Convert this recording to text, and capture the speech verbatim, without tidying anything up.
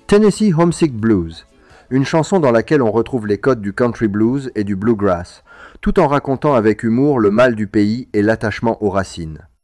Tennessee Homesick Blues, une chanson dans laquelle on retrouve les codes du country blues et du bluegrass, tout en racontant avec humour le mal du pays et l'attachement aux racines.